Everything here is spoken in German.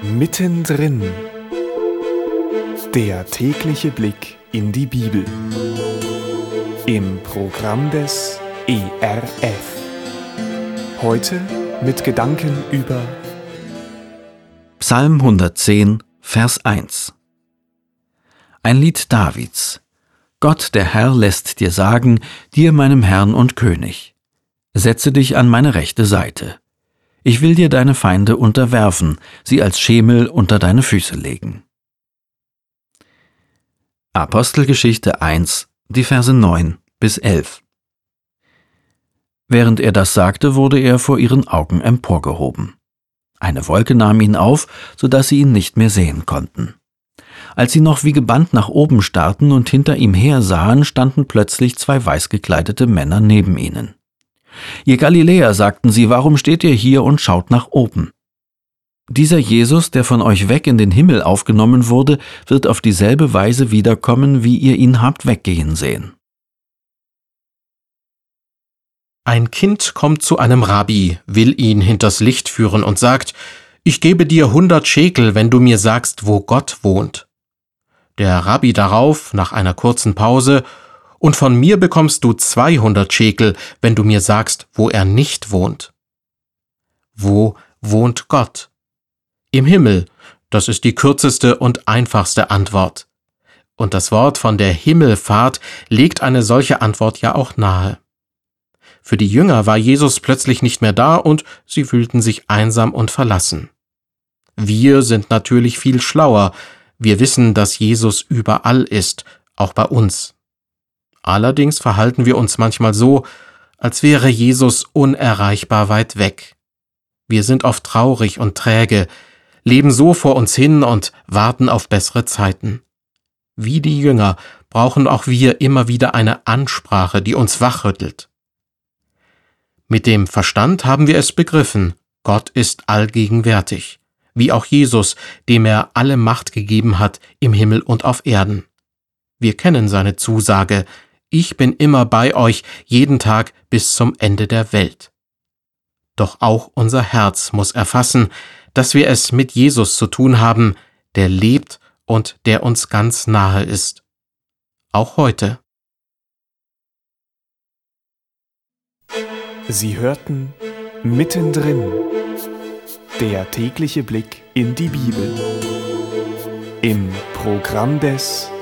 Mittendrin. Der tägliche Blick in die Bibel. Im Programm des ERF. Heute mit Gedanken über Psalm 110, Vers 1. Ein Lied Davids. Gott, der Herr, lässt dir sagen, dir meinem Herrn und König: Setze dich an meine rechte Seite. Ich will dir deine Feinde unterwerfen, sie als Schemel unter deine Füße legen. Apostelgeschichte 1, die Verse 9 bis 11. Während er das sagte, wurde er vor ihren Augen emporgehoben. Eine Wolke nahm ihn auf, sodass sie ihn nicht mehr sehen konnten. Als sie noch wie gebannt nach oben starrten und hinter ihm her sahen, standen plötzlich zwei weißgekleidete Männer neben ihnen. »Ihr Galiläer«, sagten sie, »warum steht ihr hier und schaut nach oben? Dieser Jesus, der von euch weg in den Himmel aufgenommen wurde, wird auf dieselbe Weise wiederkommen, wie ihr ihn habt weggehen sehen.« Ein Kind kommt zu einem Rabbi, will ihn hinters Licht führen und sagt: »Ich gebe dir 100 Schekel, wenn du mir sagst, wo Gott wohnt.« Der Rabbi darauf, nach einer kurzen Pause: »Und von mir bekommst du 200 Schekel, wenn du mir sagst, wo er nicht wohnt.« Wo wohnt Gott? Im Himmel, das ist die kürzeste und einfachste Antwort. Und das Wort von der Himmelfahrt legt eine solche Antwort ja auch nahe. Für die Jünger war Jesus plötzlich nicht mehr da und sie fühlten sich einsam und verlassen. Wir sind natürlich viel schlauer. Wir wissen, dass Jesus überall ist, auch bei uns. Allerdings verhalten wir uns manchmal so, als wäre Jesus unerreichbar weit weg. Wir sind oft traurig und träge, leben so vor uns hin und warten auf bessere Zeiten. Wie die Jünger brauchen auch wir immer wieder eine Ansprache, die uns wachrüttelt. Mit dem Verstand haben wir es begriffen: Gott ist allgegenwärtig, wie auch Jesus, dem er alle Macht gegeben hat im Himmel und auf Erden. Wir kennen seine Zusage: Ich bin immer bei euch, jeden Tag bis zum Ende der Welt. Doch auch unser Herz muss erfassen, dass wir es mit Jesus zu tun haben, der lebt und der uns ganz nahe ist. Auch heute. Sie hörten Mittendrin. Der tägliche Blick in die Bibel. Im Programm des